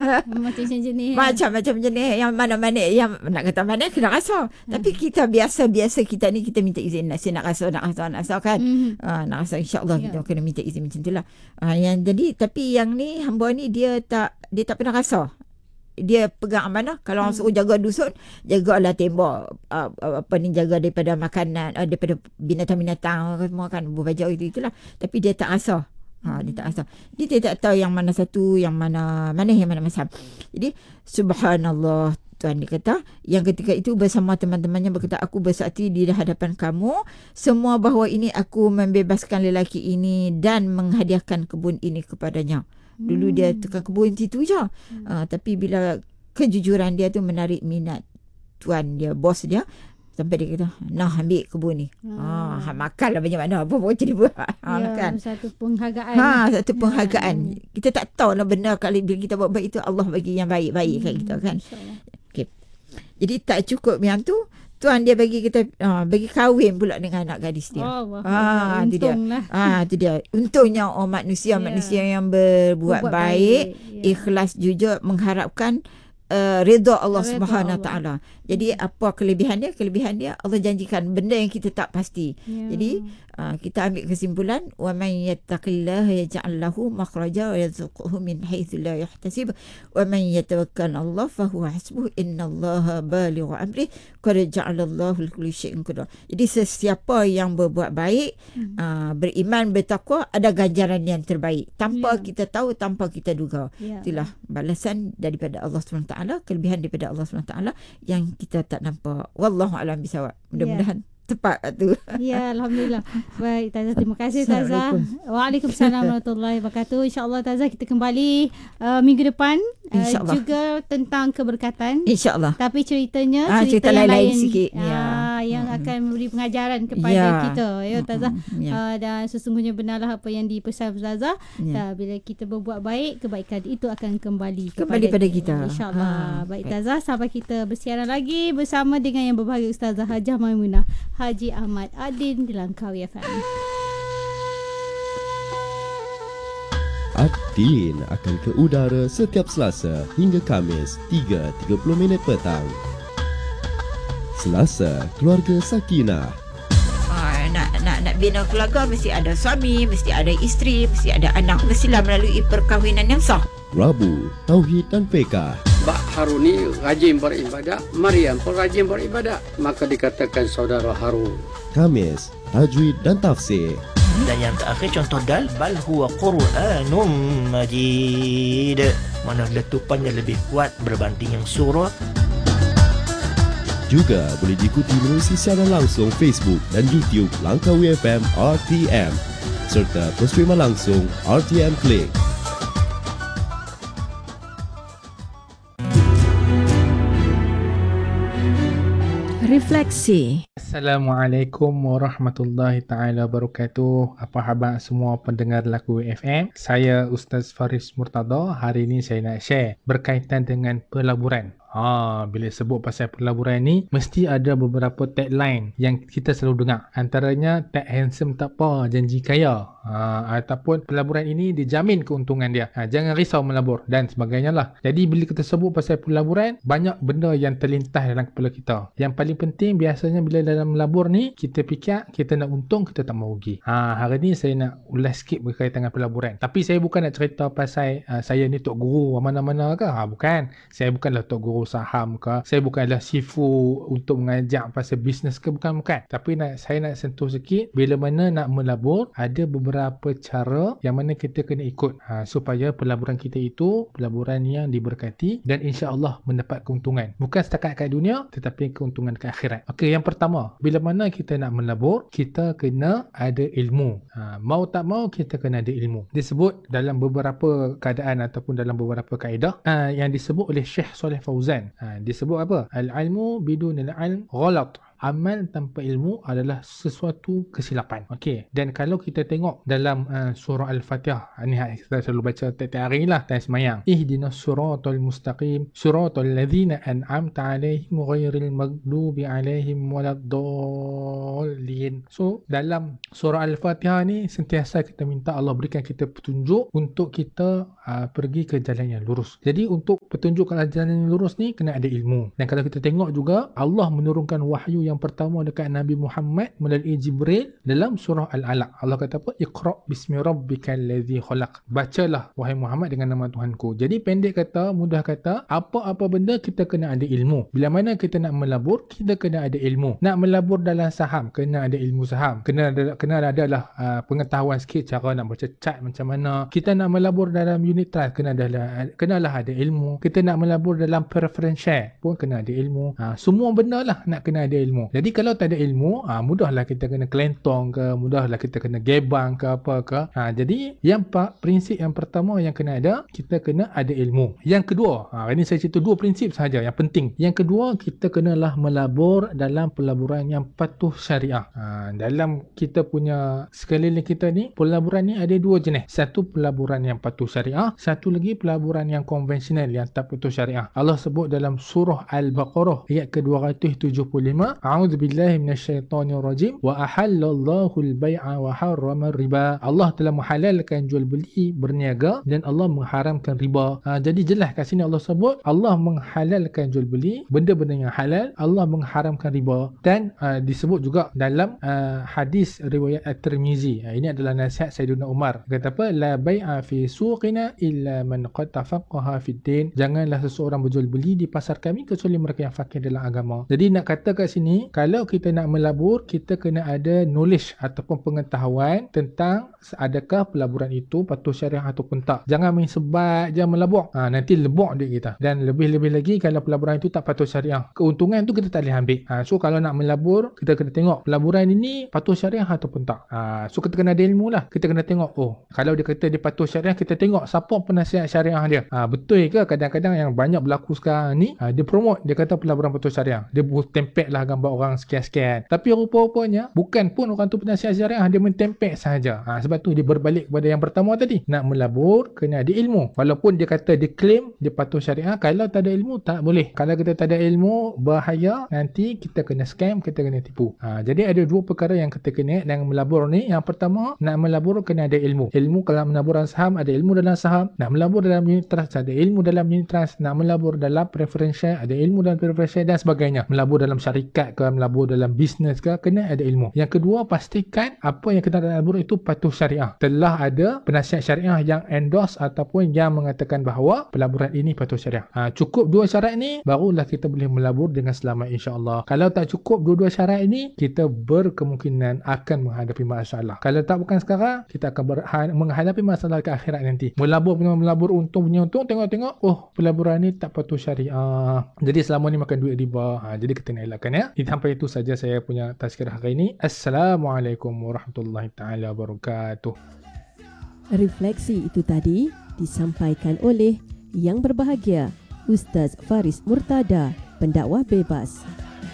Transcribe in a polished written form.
Macam-macam jenis. Macam-macam jenis. Yang mana-mana, yang nak kata mana kena rasa. Tapi kita biasa-biasa kita ni, kita minta izin. Saya nak rasa kan. Nak rasa, insyaAllah kita kena minta izin macam tu lah. Jadi, tapi yang ni, hamba ni dia tak pernah rasa. Dia pegang amanah. Kalau orang suruh jaga dusun, jagalah tembok, jaga daripada makanan, daripada binatang-binatang semua kan, berbajak itulah. Tapi dia tak rasa. Dia tak rasa. Dia tak tahu yang mana satu, yang mana mazhab. Jadi subhanallah, Tuhan dia kata, yang ketika itu bersama teman-temannya berkata, aku bersakti di hadapan kamu semua bahawa ini aku membebaskan lelaki ini dan menghadiahkan kebun ini kepadanya. Dulu dia tukang kebun situ je. Tapi bila kejujuran dia tu menarik minat tuan dia, bos dia, sampai dia kata, nah ambil kebun ni. Makanlah banyak mana. Apa boleh jadi buat. Kan? Satu penghargaan. Satu penghargaan. Kita tak tahu lah benar kalau bila kita buat baik itu, Allah bagi yang baik-baik kat kita kan. Okay. Jadi tak cukup yang tu, Tuan dia bagi kita bagi kahwin pula dengan anak gadis dia. Untunglah. Itu dia. Untungnya manusia yang berbuat baik, ikhlas, jujur, mengharapkan redha Allah Subhanahu Wa Taala. Jadi apa kelebihan dia? Kelebihan dia Allah janjikan benda yang kita tak pasti. Jadi kita ambil kesimpulan, wa man yattaqillaha yaj'al lahu makhraja wa yarzuqhu min haitsu la yahtasib wa man yatawakkal 'ala Allah fa huwa hasbuh innallaha balighu amri qad ja'ala Allahu likulli syai'in qadar. Jadi sesiapa yang berbuat baik, beriman, bertakwa, ada ganjaran yang terbaik tanpa kita tahu, tanpa kita duga. Itulah balasan daripada Allah SWT, kelebihan daripada Allah SWT yang kita tak nampak. Wallahu a'lam bisawab. Mudah-mudahan tepat tu. Ya, alhamdulillah. Baik, Tazah, terima kasih Tazah. Waalaikumsalam warahmatullahi wabarakatuh. InsyaAllah Tazah kita kembali minggu depan juga tentang keberkatan. InsyaAllah. Tapi ceritanya cerita yang lain sikit. Yang akan memberi pengajaran kepada kita, ya Tazah. Dan sesungguhnya benarlah apa yang dipesan Tazah. Bila kita berbuat baik, kebaikan itu akan kembali pada kita. InsyaAllah. Baik Tazah, sampai kita bersiaran lagi bersama dengan yang berbahagia Ustazah Hajah Maimunah Haji Ahmad Adin di Langkawi FM. Adin akan ke udara setiap Selasa hingga Khamis 3.30 petang. Selasa, Keluarga Sakinah. Nak bina keluarga mesti ada suami, mesti ada isteri, mesti ada anak, mestilah melalui perkahwinan yang sah. Rabu, Tauhid dan Fiqh. Mbak Haruni rajin beribadat, Maryam pun rajin beribadat, maka dikatakan saudara Harun. Khamis, Tajwid dan Tafsir. Dan yang terakhir contoh dal, bal huwa Qur'anum Majid. Mana letupannya lebih kuat berbanding yang surah. Juga boleh diikuti melalui siaran langsung Facebook dan YouTube Langkawi FM RTM serta penstreaman langsung RTM Click. Refleksi. Assalamualaikum warahmatullahi taala wabarakatuh. Apa khabar semua pendengar Laku FM? Saya Ustaz Faris Murtada. Hari ini saya nak share berkaitan dengan pelaburan. Bila sebut pasal pelaburan ni, mesti ada beberapa tagline yang kita selalu dengar. Antaranya, tak handsome tak apa, janji kaya. Ataupun pelaburan ini dijamin keuntungan dia. Jangan risau melabur dan sebagainya lah. Jadi bila kita sebut pasal pelaburan, banyak benda yang terlintas dalam kepala kita. Yang paling penting biasanya bila dalam melabur ni, kita fikir kita nak untung, kita tak mau rugi. Hari ni saya nak ulas sikit berkaitan dengan pelaburan. Tapi saya bukan nak cerita pasal saya ni tok guru mana-mana ke. Bukan. Saya bukanlah tok guru saham ke, saya bukanlah sifu untuk mengajak pasal bisnes ke, bukan. Tapi saya nak sentuh sikit bila mana nak melabur, ada beberapa cara yang mana kita kena ikut supaya pelaburan kita itu pelaburan yang diberkati dan insya-Allah mendapat keuntungan, bukan setakat kat dunia tetapi keuntungan ke akhirat. Okey, yang pertama, bila mana kita nak melabur, kita kena ada ilmu. Mau tak mau kita kena ada ilmu. Disebut dalam beberapa keadaan ataupun dalam beberapa kaedah yang disebut oleh Syekh Saleh Fauzan. Disebut apa? Al-ilmu bidunil ilm ghalat. Amal tanpa ilmu adalah sesuatu kesilapan. Okey. Dan kalau kita tengok dalam surah Al-Fatihah, ni kita selalu baca tiap-tiap hari lah time semayang. Ihdinas siratal mustaqim, siratal ladzina an'amta 'alaihim ghairil maghdubi 'alaihim waladdallin. So, dalam surah Al-Fatihah ni sentiasa kita minta Allah berikan kita petunjuk untuk kita pergi ke jalan yang lurus. Jadi untuk petunjuk ke jalan yang lurus ni kena ada ilmu. Dan kalau kita tengok juga, Allah menurunkan wahyu yang pertama dekat Nabi Muhammad melalui Jibril dalam surah Al-Alaq. Allah kata apa? Iqra' bismi rabbikal ladzi khalaq. Bacalah wahai Muhammad dengan nama Tuhanku. Jadi pendek kata, mudah kata, apa-apa benda kita kena ada ilmu. Bila mana kita nak melabur, kita kena ada ilmu. Nak melabur dalam saham, kena ada ilmu saham. Kena adalah pengetahuan sikit cara nak baca chart macam mana. Kita nak melabur dalam unit trust, kenalah ada ilmu. Kita nak melabur dalam preference share pun kena ada ilmu. Semua benda lah nak kena ada ilmu. Jadi kalau tak ada ilmu, mudahlah kita kena kelentong ke, mudahlah kita kena gebang ke apa ke. Jadi prinsip yang pertama yang kena ada, kita kena ada ilmu. Yang kedua, ini saya cerita 2 prinsip sahaja yang penting. Yang kedua, kita kenalah melabur dalam pelaburan yang patuh syariah. Dalam kita punya sekeliling kita ni, pelaburan ni ada 2 jenis. Satu pelaburan yang patuh syariah, satu lagi pelaburan yang konvensional yang tak patuh syariah. Allah sebut dalam surah Al-Baqarah ayat ke-275, a'udzubillahi minasyaitonirrajim, wa ahallallahu al-bai'a wa harrama riba. Allah telah menghalalkan jual beli, berniaga, dan Allah mengharamkan riba. Jadi jelas kat sini Allah sebut Allah menghalalkan jual beli, benda-benda yang halal, Allah mengharamkan riba. Dan disebut juga dalam hadis riwayat At-Tirmizi. Ini adalah nasihat Sayyidina Umar. Kata apa? La bai'a fi suqina illa man qad tafaqaha fid din. Janganlah seseorang berjual beli di pasar kami kecuali mereka yang fakir dalam agama. Jadi nak kata kat sini, kalau kita nak melabur, kita kena ada knowledge ataupun pengetahuan tentang adakah pelaburan itu patuh syariah ataupun tak. Jangan main sebat je melabur. Nanti lebok duit kita. Dan lebih-lebih lagi kalau pelaburan itu tak patuh syariah, keuntungan tu kita tak boleh ambil. So kalau nak melabur, kita kena tengok pelaburan ini patuh syariah ataupun tak. So kita kena ada ilmu lah. Kita kena tengok, kalau dia kata dia patuh syariah, kita tengok siapa penasihat syariah dia. Betul ke kadang-kadang yang banyak berlaku sekarang ni, dia promote, dia kata pelaburan patuh syariah, dia tempek lah gambar orang sekian-sekian, tapi rupa-rupanya bukan pun orang tu penasihat syariah, dia mentempek sahaja. Sebab tu dia berbalik kepada yang pertama tadi, nak melabur kena ada ilmu. Walaupun dia kata dia claim dia patuh syariah, kalau tak ada ilmu tak boleh. Kalau kita tak ada ilmu, bahaya, nanti kita kena scam, kita kena tipu. Jadi ada 2 perkara yang kita kena dengan melabur ni. Yang pertama, nak melabur kena ada ilmu. Ilmu kalau melabur dalam saham, ada ilmu dalam saham. Nak melabur dalam unit trust, ada ilmu dalam unit trust. Nak melabur dalam preferential, ada ilmu dalam preferential dan sebagainya. Melabur dalam syarikat ke, melabur dalam bisnes ke, kena ada ilmu. Yang kedua, pastikan apa yang kita nak melabur itu patuh syariah. Telah ada penasihat syariah yang endorse ataupun yang mengatakan bahawa pelaburan ini patuh syariah. Cukup 2 syarat ni, barulah kita boleh melabur dengan selamat, insya-Allah. Kalau tak cukup 2 syarat ini, kita berkemungkinan akan menghadapi masalah. Kalau tak bukan sekarang, kita akan menghadapi masalah ke akhirat nanti. Melabur untung punya untung, tengok-tengok, pelaburan ni tak patuh syariah. Jadi selama ni makan duit riba. Jadi kita nak elakkan ya. Sampai itu saja saya punya tazkirah hari ini. Assalamualaikum warahmatullahi taala wabarakatuh. Refleksi itu tadi disampaikan oleh Yang Berbahagia Ustaz Faris Murtada, pendakwah bebas.